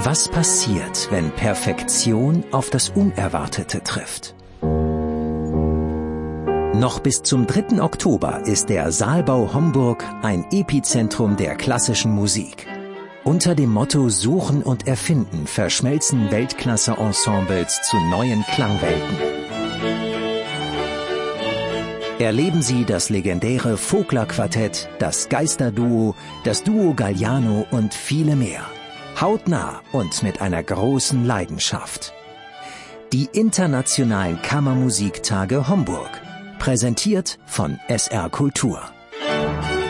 Was passiert, wenn Perfektion auf das Unerwartete trifft? Noch bis zum 3. Oktober ist der Saalbau Homburg ein Epizentrum der klassischen Musik. Unter dem Motto Suchen und Erfinden verschmelzen Weltklasse-Ensembles zu neuen Klangwelten. Erleben Sie das legendäre Vogler-Quartett, das Geisterduo, das Duo Galliano und viele mehr. Hautnah und mit einer großen Leidenschaft. Die Internationalen Kammermusiktage Homburg. Präsentiert von SR Kultur.